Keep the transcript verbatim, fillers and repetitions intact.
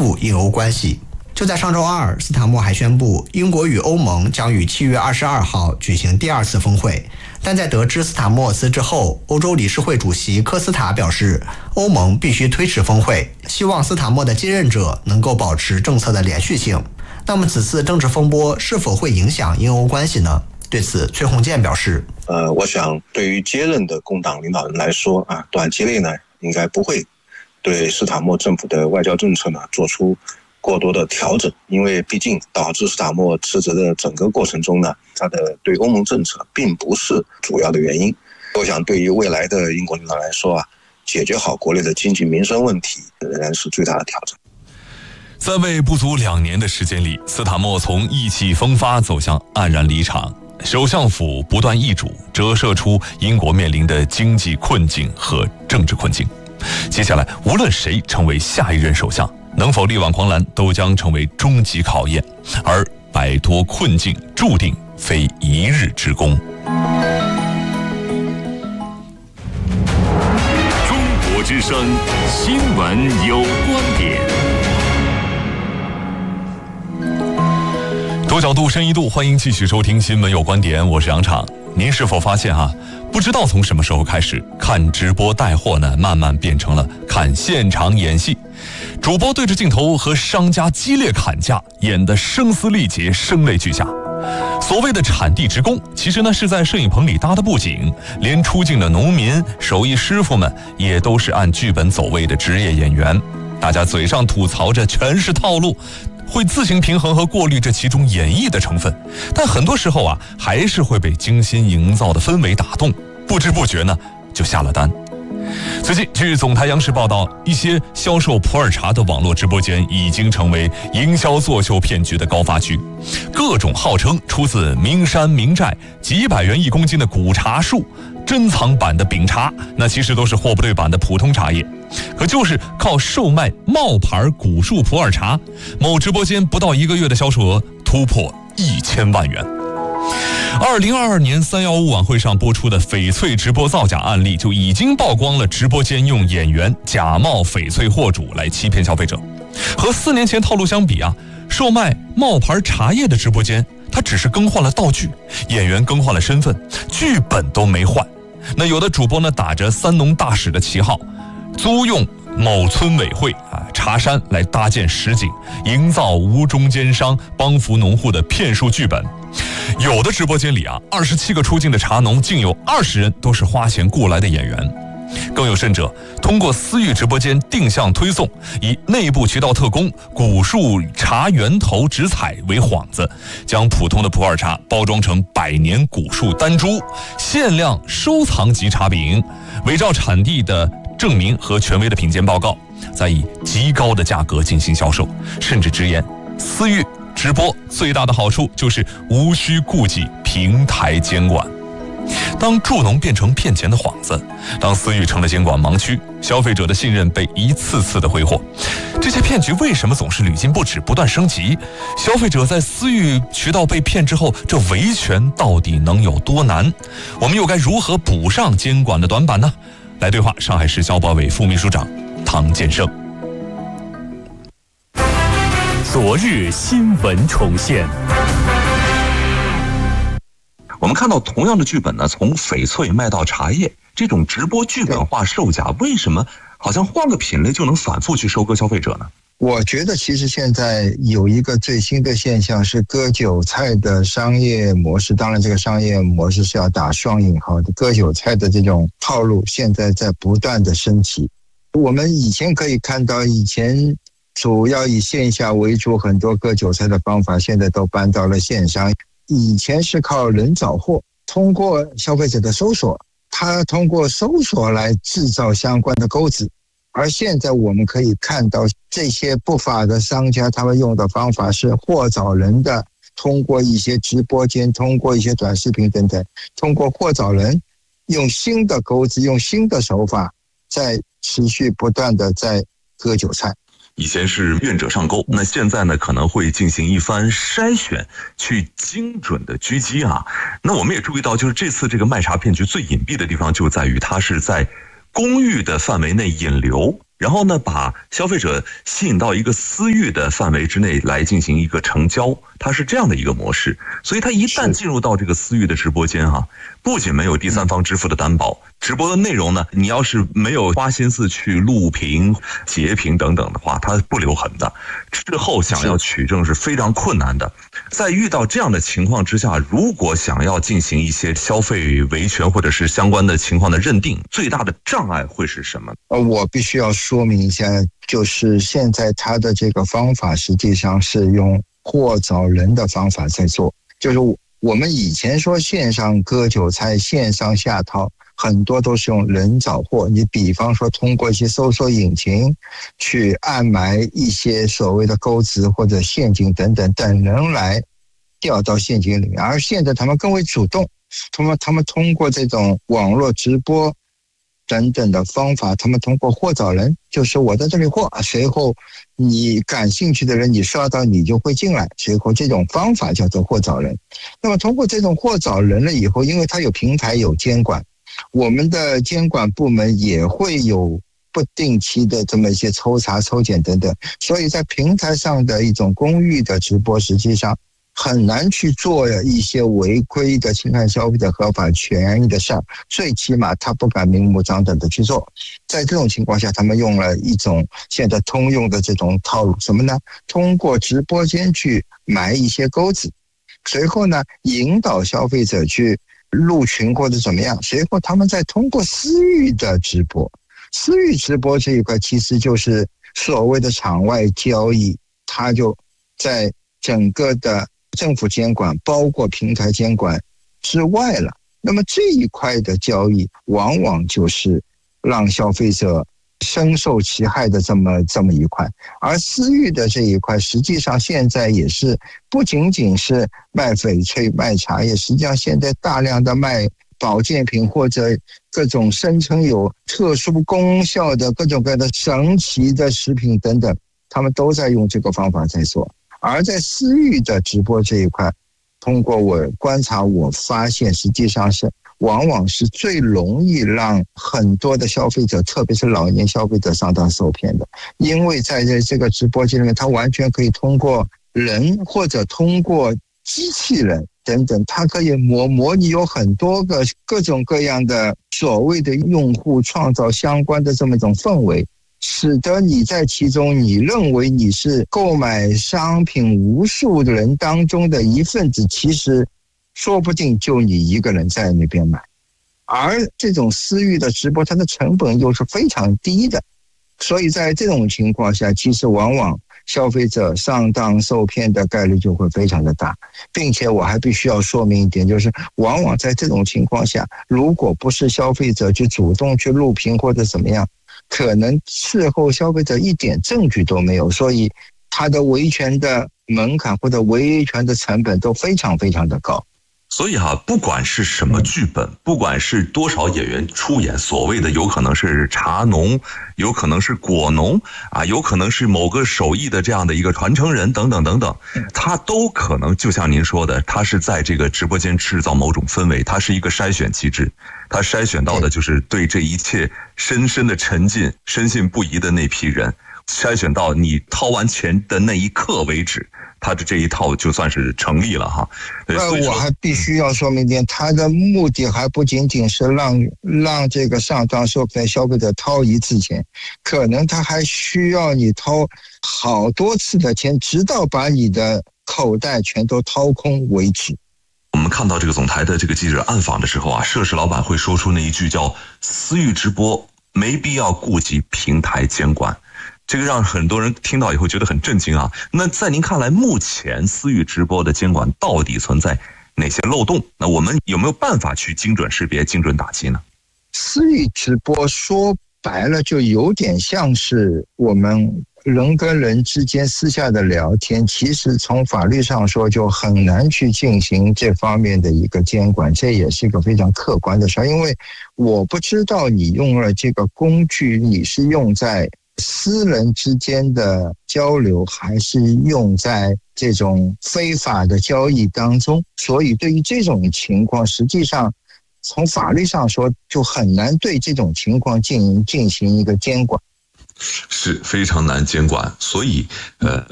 复印欧关系。就在上周二，斯塔默还宣布，英国与欧盟将于七月二十二号举行第二次峰会。但在得知斯塔默辞职后，欧洲理事会主席科斯塔表示，欧盟必须推迟峰会，希望斯塔默的接任者能够保持政策的连续性。那么此次政治风波是否会影响英欧关系呢？对此，崔洪建表示， 呃，我想对于接任的工党领导人来说啊，短期内呢，应该不会对斯塔默政府的外交政策呢做出过多的调整，因为毕竟导致斯塔默辞职的整个过程中呢，他的对欧盟政策并不是主要的原因。我想对于未来的英国领导来说啊，解决好国内的经济民生问题仍然是最大的挑战。 在为不足两年的时间里，斯塔默从意气风发走向黯然离场，首相府不断易主，折射出英国面临的经济困境和政治困境。接下来无论谁成为下一任首相，能否力挽狂澜都将成为终极考验，而摆脱困境注定非一日之功。 中国之声新闻有观点， 多角度深一度，欢迎继续收听新闻有观点，我是杨昶。您是否发现啊，不知道从什么时候开始，看直播带货呢，慢慢变成了看现场演戏。主播对着镜头和商家激烈砍价，演得声嘶力竭，声泪俱下。所谓的产地直供，其实呢是在摄影棚里搭的布景，连出镜的农民、手艺师傅们也都是按剧本走位的职业演员。大家嘴上吐槽着全是套路，会自行平衡和过滤这其中演绎的成分，但很多时候啊，还是会被精心营造的氛围打动，不知不觉呢就下了单。最近，据总台央视报道，一些销售普洱茶的网络直播间已经成为营销作秀骗局的高发区，各种号称出自名山名寨、几百元一公斤的古茶树、珍藏版的饼茶，那其实都是货不对版的普通茶叶。可就是靠售卖冒牌古树普洱茶，某直播间不到一个月的销售额突破一千万元。二零二二年三幺五晚会上播出的翡翠直播造假案例，就已经曝光了直播间用演员假冒翡翠货主来欺骗消费者。和四年前套路相比啊，售卖冒牌茶叶的直播间，它只是更换了道具，演员更换了身份，剧本都没换。那有的主播呢，打着三农大使的旗号，租用某村委会啊茶山来搭建实景，营造无中间商帮扶农户的骗术剧本。有的直播间里啊，二十七个出镜的茶农，竟有二十人都是花钱雇来的演员。更有甚者，通过私域直播间定向推送，以内部渠道特供、古树茶源头直采为幌子，将普通的普洱茶包装成百年古树丹珠、限量收藏级茶饼，伪造产地的证明和权威的品鉴报告，再以极高的价格进行销售，甚至直言私域直播最大的好处就是无需顾忌平台监管。当助农变成骗钱的幌子，当私域成了监管盲区，消费者的信任被一次次的挥霍，这些骗局为什么总是屡禁不止，不断升级？消费者在私域渠道被骗之后，这维权到底能有多难？我们又该如何补上监管的短板呢？来对话上海市消保委副秘书长唐建胜。 昨日新闻重现。 我们看到同样的剧本呢，从翡翠卖到茶叶，这种直播剧本化售假，为什么好像换个品类就能反复去收割消费者呢？ 我觉得其实现在有一个最新的现象是割韭菜的商业模式，当然这个商业模式是要打双引号的，割韭菜的这种套路现在在不断的升级。我们以前可以看到，以前主要以线下为主，很多割韭菜的方法现在都搬到了线上。以前是靠人找货，通过消费者的搜索，他通过搜索来制造相关的钩子。而现在我们可以看到，这些不法的商家他们用的方法是货找人的，通过一些直播间，通过一些短视频等等，通过货找人，用新的钩子，用新的手法，在持续不断的在割韭菜。 以前是愿者上钩，那现在呢可能会进行一番筛选，去精准的狙击啊。那我们也注意到，就是这次这个卖茶骗局最隐蔽的地方就在于它是在公寓的范围内引流， 然后呢，把消费者吸引到一个私域的范围之内来进行一个成交，它是这样的一个模式。所以它一旦进入到这个私域的直播间哈、啊，不仅没有第三方支付的担保，直播的内容呢，你要是没有花心思去录屏、截屏等等的话，它不留痕的，之后想要取证是非常困难的。在遇到这样的情况之下，如果想要进行一些消费维权或者是相关的情况的认定，最大的障碍会是什么？ 呃，我必须要说明一下，就是现在它的这个方法实际上是用货找人的方法在做，就是我们以前说线上割韭菜、线上下套，很多都是用人找货。你比方说通过一些搜索引擎去暗埋一些所谓的钩子或者陷阱等等，等人来掉到陷阱里面。而现在他们更为主动，他们他们通过这种网络直播等等的方法，他们通过货找人，就是我在这里货，随后你感兴趣的人你刷到你就会进来，随后这种方法叫做货找人。那么通过这种货找人了以后，因为它有平台有监管，我们的监管部门也会有不定期的这么一些抽查抽检等等，所以在平台上的一种公域的直播实际上很难去做一些违规的侵害消费者合法权益的事儿，最起码他不敢明目张胆的去做。在这种情况下，他们用了一种现在通用的这种套路，什么呢？通过直播间去埋一些钩子，随后呢引导消费者去入群或者怎么样，随后他们再通过私域的直播。私域直播这一块其实就是所谓的场外交易，它就在整个的政府监管包括平台监管之外了。那么这一块的交易往往就是让消费者深受其害的这么这么一块。而私域的这一块实际上现在也是不仅仅是卖翡翠卖茶叶，实际上现在大量的卖保健品或者各种声称有特殊功效的各种各样的神奇的食品等等，他们都在用这个方法在做。而在私域的直播这一块，通过我观察我发现实际上是往往是最容易让很多的消费者，特别是老年消费者上当受骗的。因为在这个直播间里面，他完全可以通过人或者通过机器人等等，它可以模模拟有很多个各种各样的所谓的用户，创造相关的这么一种氛围，使得你在其中你认为你是购买商品无数的人当中的一份子，其实说不定就你一个人在那边买。而这种私域的直播它的成本又是非常低的，所以在这种情况下，其实往往消费者上当受骗的概率就会非常的大。并且我还必须要说明一点，就是往往在这种情况下，如果不是消费者去主动去录屏或者怎么样，可能事后消费者一点证据都没有，所以他的维权的门槛或者维权的成本都非常非常的高。 所以哈，不管是什么剧本，不管是多少演员出演，所谓的有可能是茶农，有可能是果农啊，有可能是某个手艺的这样的一个传承人等等等等，他都可能就像您说的，他是在这个直播间制造某种氛围，它是一个筛选机制，他筛选到的就是对这一切深深的沉浸、深信不疑的那批人，筛选到你掏完钱的那一刻为止。他的这一套就算是成立了哈。 呃，我还必须要说明一点，他的目的还不仅仅是让让这个上当受骗消费者掏一次钱，可能他还需要你掏好多次的钱，直到把你的口袋全都掏空为止。 我们看到这个总台的这个记者暗访的时候啊，涉事老板会说出那一句叫“私域直播没必要顾及平台监管”。这个让很多人听到以后觉得很震惊啊！那在您看来，目前私域直播的监管到底存在哪些漏洞？那我们有没有办法去精准识别、精准打击呢？ 私域直播说白了就有点像是我们人跟人之间私下的聊天，其实从法律上说就很难去进行这方面的一个监管，这也是一个非常客观的事儿。因为我不知道你用了这个工具，你是用在私人之间的交流还是用在这种非法的交易当中，所以对于这种情况，实际上从法律上说就很难对这种情况进行进行一个监管。 是非常难监管，所以呃，